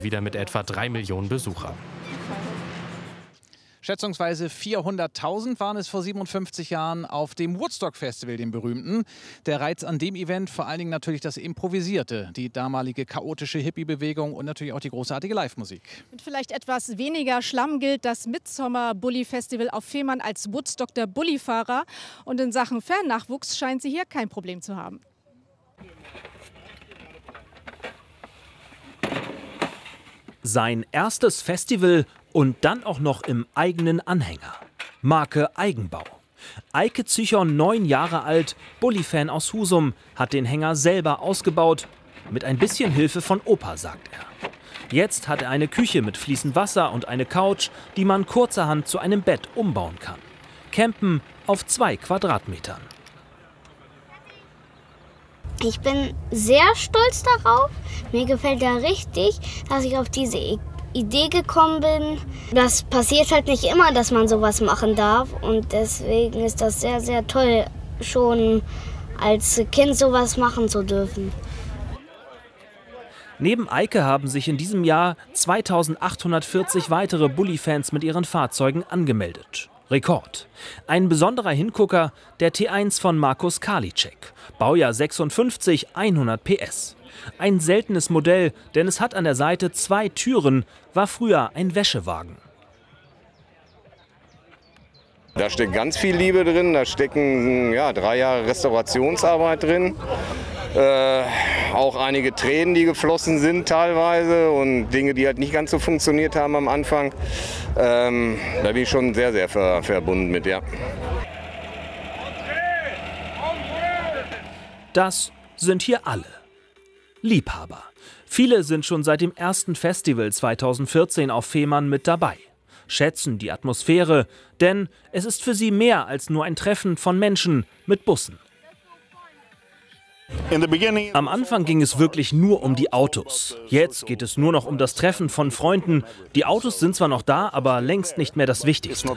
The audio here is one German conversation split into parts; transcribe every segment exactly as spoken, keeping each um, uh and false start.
Wieder mit etwa drei Millionen Besuchern. Schätzungsweise vierhunderttausend waren es vor siebenundfünfzig Jahren auf dem Woodstock Festival, dem berühmten. Der Reiz an dem Event, vor allen Dingen natürlich das Improvisierte, die damalige chaotische Hippie-Bewegung und natürlich auch die großartige Live-Musik. Mit vielleicht etwas weniger Schlamm gilt das Midsommar Bulli Festival auf Fehmarn als Woodstock der Bullifahrer. Und in Sachen Fernnachwuchs scheint sie hier kein Problem zu haben. Sein erstes Festival und dann auch noch im eigenen Anhänger. Marke Eigenbau. Eike Züchon, neun Jahre alt, Bulli-Fan aus Husum, hat den Hänger selber ausgebaut. Mit ein bisschen Hilfe von Opa, sagt er. Jetzt hat er eine Küche mit fließend Wasser und eine Couch, die man kurzerhand zu einem Bett umbauen kann. Campen auf zwei Quadratmetern. Ich bin sehr stolz darauf. Mir gefällt ja richtig, dass ich auf diese Idee gekommen bin. Das passiert halt nicht immer, dass man sowas machen darf. Und deswegen ist das sehr, sehr toll, schon als Kind sowas machen zu dürfen. Neben Eike haben sich in diesem Jahr zweitausendachthundertvierzig weitere Bulli-Fans mit ihren Fahrzeugen angemeldet. Rekord. Ein besonderer Hingucker, der T eins von Markus Karliczek. Baujahr sechsundfünfzig, hundert P S. Ein seltenes Modell, denn es hat an der Seite zwei Türen, war früher ein Wäschewagen. Da steckt ganz viel Liebe drin, da stecken ja, drei Jahre Restaurationsarbeit drin. Äh, auch einige Tränen, die geflossen sind teilweise und Dinge, die halt nicht ganz so funktioniert haben am Anfang. Ähm, da bin ich schon sehr, sehr ver verbunden mit, ja. Das sind hier alle. Liebhaber. Viele sind schon seit dem ersten Festival zweitausendvierzehn auf Fehmarn mit dabei. Schätzen die Atmosphäre, denn es ist für sie mehr als nur ein Treffen von Menschen mit Bussen. Am Anfang ging es wirklich nur um die Autos. Jetzt geht es nur noch um das Treffen von Freunden. Die Autos sind zwar noch da, aber längst nicht mehr das Wichtigste.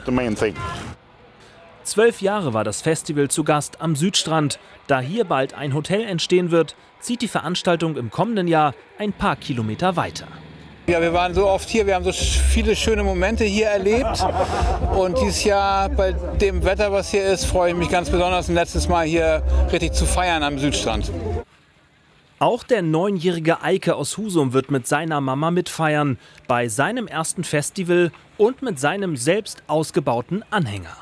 Zwölf Jahre war das Festival zu Gast am Südstrand. Da hier bald ein Hotel entstehen wird, zieht die Veranstaltung im kommenden Jahr ein paar Kilometer weiter. Ja, wir waren so oft hier, wir haben so viele schöne Momente hier erlebt. Und dieses Jahr bei dem Wetter, was hier ist, freue ich mich ganz besonders, ein letztes Mal hier richtig zu feiern am Südstrand. Auch der neunjährige Eike aus Husum wird mit seiner Mama mitfeiern, bei seinem ersten Festival und mit seinem selbst ausgebauten Anhänger.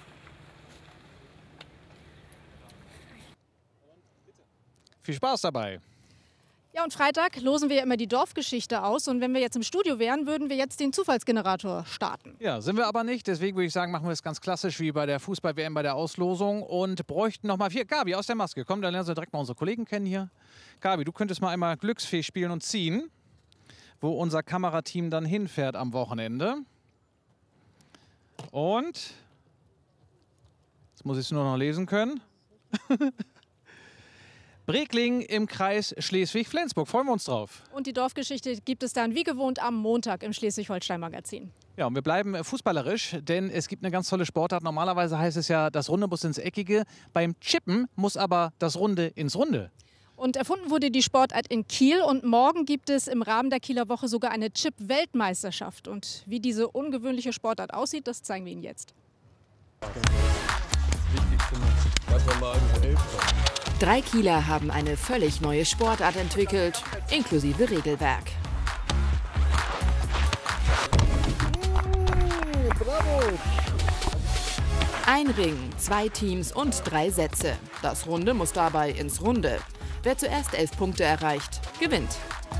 Viel Spaß dabei! Ja, und Freitag losen wir immer die Dorfgeschichte aus. Und wenn wir jetzt im Studio wären, würden wir jetzt den Zufallsgenerator starten. Ja, sind wir aber nicht. Deswegen würde ich sagen, machen wir es ganz klassisch wie bei der Fußball-W M bei der Auslosung und bräuchten noch mal vier. Gabi, aus der Maske. Komm, dann lernen Sie direkt mal unsere Kollegen kennen hier. Gabi, du könntest mal einmal Glücksfee spielen und ziehen, wo unser Kamerateam dann hinfährt am Wochenende. Und jetzt muss ich es nur noch lesen können. Bregling im Kreis Schleswig-Flensburg. Freuen wir uns drauf. Und die Dorfgeschichte gibt es dann wie gewohnt am Montag im Schleswig-Holstein-Magazin. Ja, und wir bleiben fußballerisch, denn es gibt eine ganz tolle Sportart. Normalerweise heißt es ja, das Runde muss ins Eckige. Beim Chippen muss aber das Runde ins Runde. Und erfunden wurde die Sportart in Kiel. Und morgen gibt es im Rahmen der Kieler Woche sogar eine Chip-Weltmeisterschaft. Und wie diese ungewöhnliche Sportart aussieht, das zeigen wir Ihnen jetzt. Drei Kieler haben eine völlig neue Sportart entwickelt, inklusive Regelwerk. Ein Ring, zwei Teams und drei Sätze. Das Runde muss dabei ins Runde. Wer zuerst elf Punkte erreicht, gewinnt.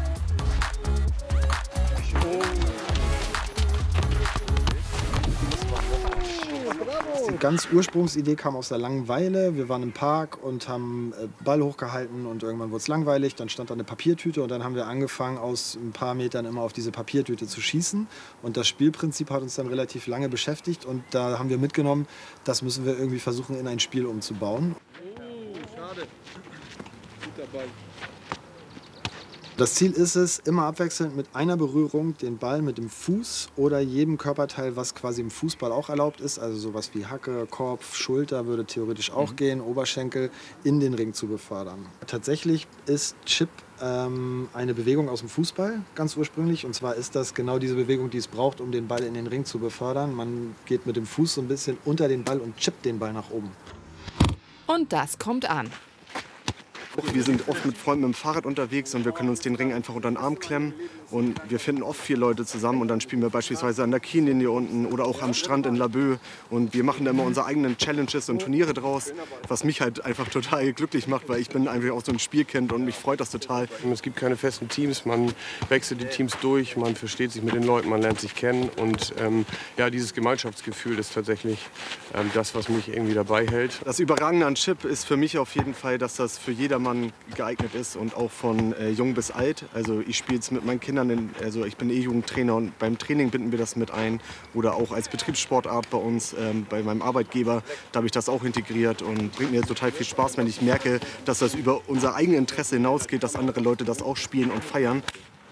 Die ganz Ursprungsidee kam aus der Langeweile. Wir waren im Park und haben Ball hochgehalten und irgendwann wurde es langweilig. Dann stand da eine Papiertüte und dann haben wir angefangen, aus ein paar Metern immer auf diese Papiertüte zu schießen. Und das Spielprinzip hat uns dann relativ lange beschäftigt und da haben wir mitgenommen, das müssen wir irgendwie versuchen, in ein Spiel umzubauen. Oh, schade. Guter Ball. Das Ziel ist es, immer abwechselnd mit einer Berührung den Ball mit dem Fuß oder jedem Körperteil, was quasi im Fußball auch erlaubt ist, also sowas wie Hacke, Kopf, Schulter würde theoretisch auch mhm. gehen, Oberschenkel, in den Ring zu befördern. Tatsächlich ist Chip ähm, eine Bewegung aus dem Fußball, ganz ursprünglich. Und zwar ist das genau diese Bewegung, die es braucht, um den Ball in den Ring zu befördern. Man geht mit dem Fuß so ein bisschen unter den Ball und chippt den Ball nach oben. Und das kommt an. Wir sind oft mit Freunden mit dem Fahrrad unterwegs und wir können uns den Ring einfach unter den Arm klemmen. Und wir finden oft vier Leute zusammen und dann spielen wir beispielsweise an der Kiellinie unten oder auch am Strand in Laboe. Und wir machen da immer unsere eigenen Challenges und Turniere draus, was mich halt einfach total glücklich macht, weil ich bin einfach auch so ein Spielkind und mich freut das total. Es gibt keine festen Teams, man wechselt die Teams durch, man versteht sich mit den Leuten, man lernt sich kennen. Und ähm, ja, dieses Gemeinschaftsgefühl ist tatsächlich ähm, das, was mich irgendwie dabei hält. Das Überragende an Chip ist für mich auf jeden Fall, dass das für jedermann geeignet ist und auch von äh, jung bis alt. Also ich spiele es mit meinen Kindern, in, also ich bin E-Jugendtrainer und beim Training binden wir das mit ein. Oder auch als Betriebssportart bei uns, ähm, bei meinem Arbeitgeber, da habe ich das auch integriert und bringt mir total viel Spaß, wenn ich merke, dass das über unser eigenes Interesse hinausgeht, dass andere Leute das auch spielen und feiern.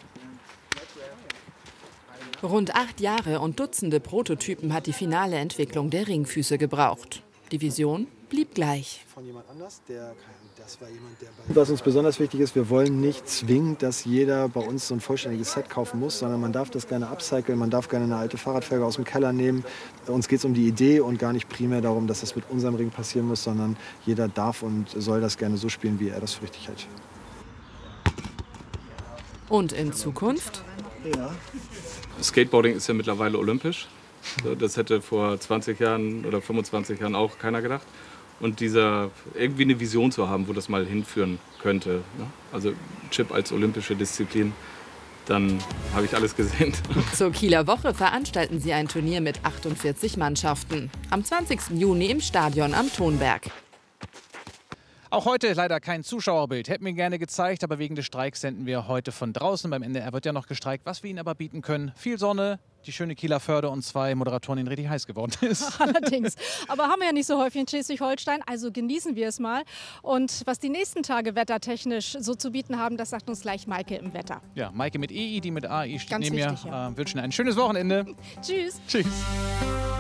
Rund acht Jahre und Dutzende Prototypen hat die finale Entwicklung der Ringfüße gebraucht. Die Vision blieb gleich. Von jemand anders, der, das war jemand, der bei Was uns besonders wichtig ist, wir wollen nicht zwingend, dass jeder bei uns so ein vollständiges Set kaufen muss, sondern man darf das gerne upcyclen, man darf gerne eine alte Fahrradfelge aus dem Keller nehmen. Uns geht es um die Idee und gar nicht primär darum, dass das mit unserem Ring passieren muss, sondern jeder darf und soll das gerne so spielen, wie er das für richtig hält. Und in Zukunft? Ja. Skateboarding ist ja mittlerweile olympisch. Das hätte vor zwanzig Jahren oder fünfundzwanzig Jahren auch keiner gedacht. Und dieser irgendwie eine Vision zu haben, wo das mal hinführen könnte. Also Chip als olympische Disziplin, dann habe ich alles gesehen. Zur Kieler Woche veranstalten sie ein Turnier mit achtundvierzig Mannschaften. Am zwanzigsten Juni im Stadion am Tonberg. Auch heute leider kein Zuschauerbild. Hätten wir gerne gezeigt, aber wegen des Streiks senden wir heute von draußen. Beim N D R wird ja noch gestreikt. Was wir Ihnen aber bieten können, viel Sonne, die schöne Kieler Förde und zwei Moderatoren, denen richtig heiß geworden ist. Allerdings. Aber haben wir ja nicht so häufig in Schleswig-Holstein, also genießen wir es mal. Und was die nächsten Tage wettertechnisch so zu bieten haben, das sagt uns gleich Maike im Wetter. Ja, Maike mit E I, die mit A I steht Ganz neben mir. wichtig, ja. Äh, wünschen ein schönes Wochenende. Tschüss. Tschüss.